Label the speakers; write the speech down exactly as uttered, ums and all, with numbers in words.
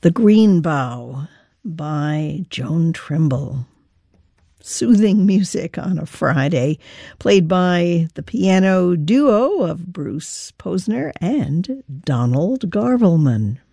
Speaker 1: The Green Bough by Joan Trimble. Soothing music on a Friday, played by the piano duo of Bruce Posner and Donald Garvelman.